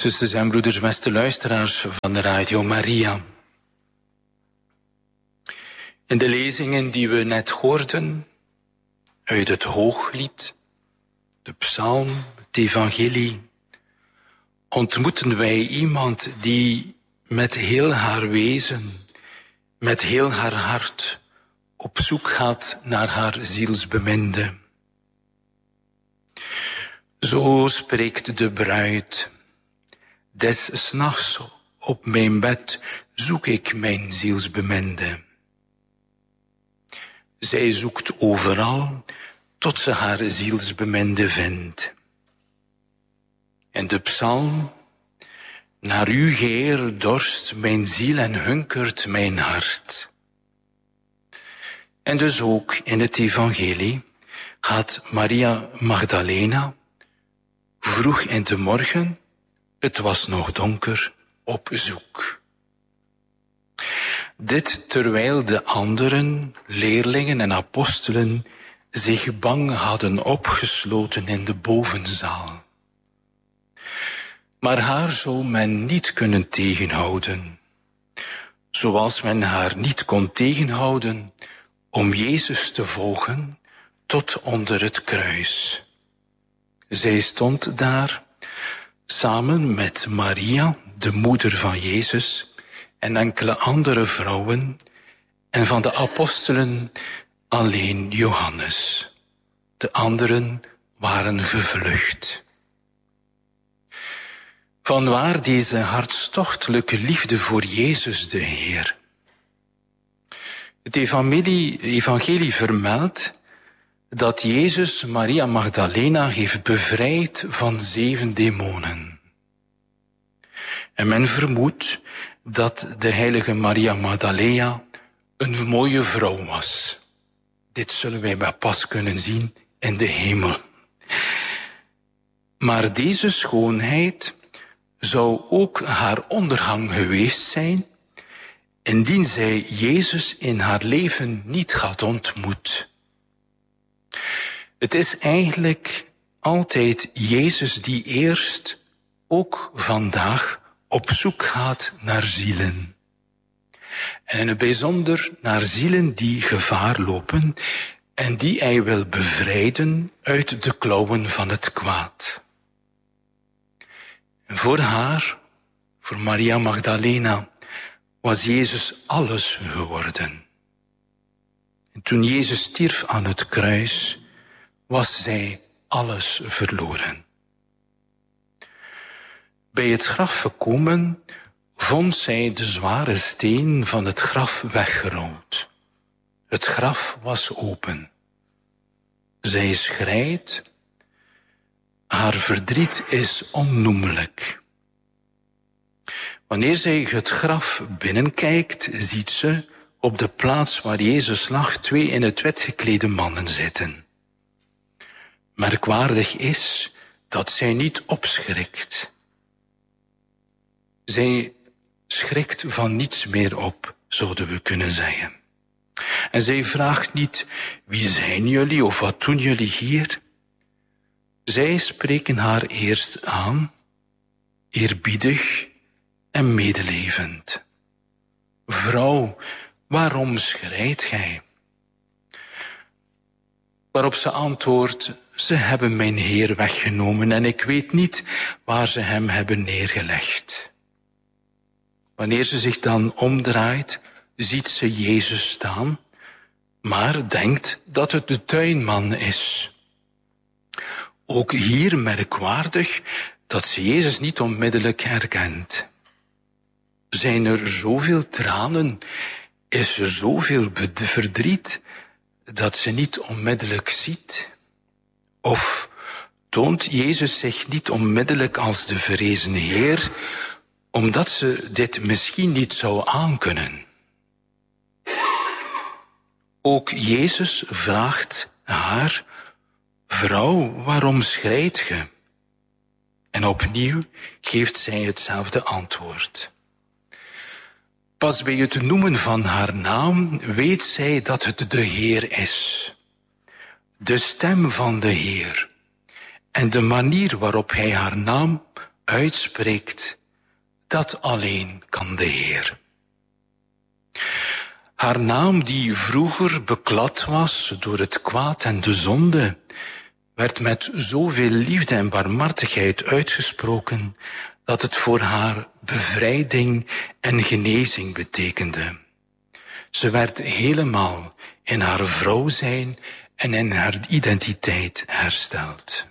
Zusters en broeders, beste luisteraars van de Radio Maria. In de lezingen die we net hoorden, uit het Hooglied, de psalm, het evangelie, ontmoeten wij iemand die met heel haar wezen, met heel haar hart, op zoek gaat naar haar zielsbeminde. Zo spreekt de bruid. Des 's nachts op mijn bed zoek ik mijn zielsbeminde. Zij zoekt overal tot ze haar zielsbeminde vindt. En de psalm: naar u, Heer, dorst mijn ziel en hunkert mijn hart. En dus ook in het evangelie gaat Maria Magdalena vroeg in de morgen, het was nog donker, op zoek. Dit terwijl de anderen, leerlingen en apostelen, zich bang hadden opgesloten in de bovenzaal. Maar haar zou men niet kunnen tegenhouden, zoals men haar niet kon tegenhouden om Jezus te volgen tot onder het kruis. Zij stond daar samen met Maria, de moeder van Jezus, en enkele andere vrouwen, en van de apostelen alleen Johannes. De anderen waren gevlucht. Vanwaar deze hartstochtelijke liefde voor Jezus de Heer? Het evangelie vermeldt dat Jezus Maria Magdalena heeft bevrijd van 7 demonen. En men vermoedt dat de heilige Maria Magdalena een mooie vrouw was. Dit zullen wij maar pas kunnen zien in de hemel. Maar deze schoonheid zou ook haar ondergang geweest zijn, indien zij Jezus in haar leven niet had ontmoet. Het is eigenlijk altijd Jezus die eerst, ook vandaag, op zoek gaat naar zielen. En in het bijzonder naar zielen die gevaar lopen en die hij wil bevrijden uit de klauwen van het kwaad. En voor haar, voor Maria Magdalena, was Jezus alles geworden. En toen Jezus stierf aan het kruis, was zij alles verloren. Bij het graf gekomen, vond zij de zware steen van het graf weggerold. Het graf was open. Zij schreit. Haar verdriet is onnoemelijk. Wanneer zij het graf binnenkijkt, ziet ze op de plaats waar Jezus lag 2 in het wit geklede mannen zitten. Merkwaardig is dat zij niet opschrikt. Zij schrikt van niets meer op, zouden we kunnen zeggen. En zij vraagt niet, wie zijn jullie of wat doen jullie hier? Zij spreken haar eerst aan, eerbiedig en medelevend. Vrouw, waarom schreit gij? Waarop ze antwoordt, ze hebben mijn Heer weggenomen en ik weet niet waar ze hem hebben neergelegd. Wanneer ze zich dan omdraait, ziet ze Jezus staan, maar denkt dat het de tuinman is. Ook hier merkwaardig dat ze Jezus niet onmiddellijk herkent. Zijn er zoveel tranen, is er zoveel verdriet, dat ze niet onmiddellijk ziet? Of toont Jezus zich niet onmiddellijk als de verrezen Heer, omdat ze dit misschien niet zou aankunnen? Ook Jezus vraagt haar, vrouw, waarom schreit ge? En opnieuw geeft zij hetzelfde antwoord. Pas bij het noemen van haar naam weet zij dat het de Heer is. De stem van de Heer en de manier waarop hij haar naam uitspreekt, dat alleen kan de Heer. Haar naam, die vroeger beklad was door het kwaad en de zonde, werd met zoveel liefde en barmhartigheid uitgesproken, dat het voor haar bevrijding en genezing betekende. Ze werd helemaal in haar vrouw zijn en in haar identiteit hersteld.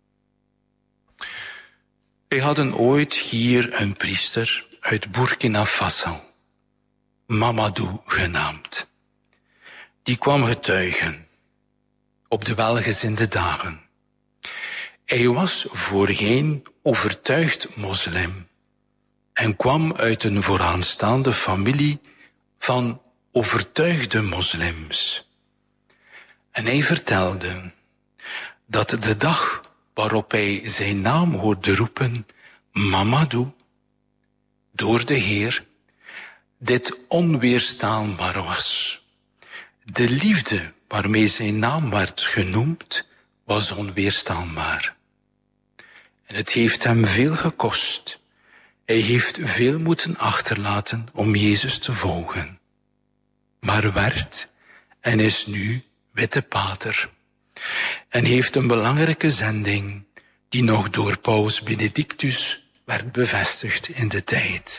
Wij hadden ooit hier een priester uit Burkina Faso, Mamadou genaamd. Die kwam getuigen op de welgezinde dagen. Hij was voorheen overtuigd moslim en kwam uit een vooraanstaande familie van overtuigde moslims. En hij vertelde dat de dag waarop hij zijn naam hoorde roepen, Mamadou, door de Heer, dit onweerstaanbaar was. De liefde waarmee zijn naam werd genoemd, was onweerstaanbaar. En het heeft hem veel gekost. Hij heeft veel moeten achterlaten om Jezus te volgen. Maar werd en is nu witte pater. En heeft een belangrijke zending die nog door Paus Benedictus werd bevestigd in de tijd.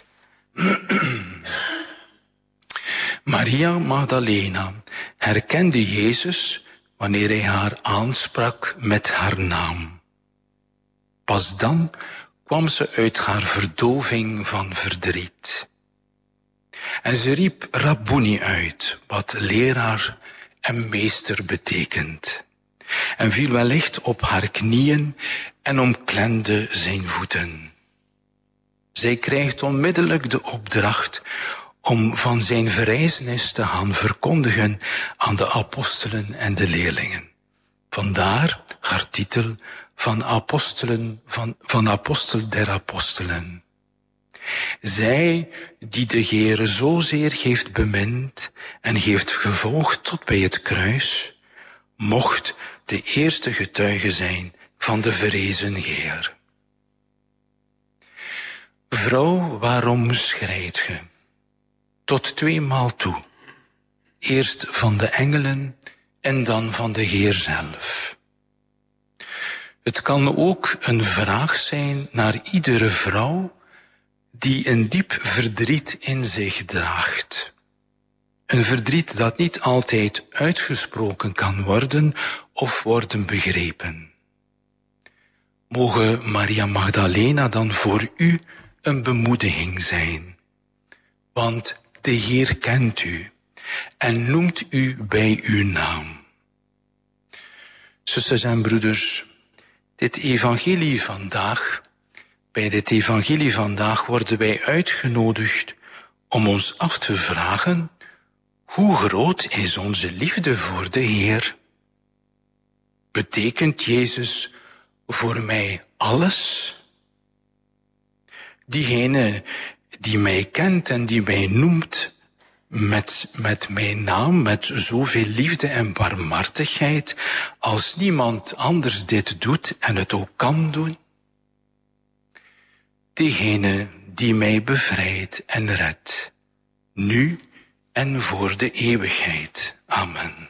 Maria Magdalena herkende Jezus wanneer hij haar aansprak met haar naam. Pas dan kwam ze uit haar verdoving van verdriet. En ze riep Rabboni uit, wat leraar en meester betekent. En viel wellicht op haar knieën en omklemde zijn voeten. Zij krijgt onmiddellijk de opdracht om van zijn verrijzenis te gaan verkondigen aan de apostelen en de leerlingen. Vandaar haar titel van apostel der apostelen. Zij die de Heere zozeer heeft bemind en heeft gevolgd tot bij het kruis, mocht de eerste getuige zijn van de verrezen Heer. Vrouw, waarom schrijdt ge? Tot 2 maal toe. Eerst van de engelen en dan van de Heer zelf. Het kan ook een vraag zijn naar iedere vrouw die een diep verdriet in zich draagt. Een verdriet dat niet altijd uitgesproken kan worden of worden begrepen. Moge Maria Magdalena dan voor u een bemoediging zijn. Want de Heer kent u en noemt u bij uw naam. Zusters en broeders, bij dit evangelie vandaag worden wij uitgenodigd om ons af te vragen, hoe groot is onze liefde voor de Heer? Betekent Jezus voor mij alles? Diegene die mij kent en die mij noemt met mijn naam, met zoveel liefde en barmhartigheid, als niemand anders dit doet en het ook kan doen. Diegene die mij bevrijdt en redt, nu en voor de eeuwigheid. Amen.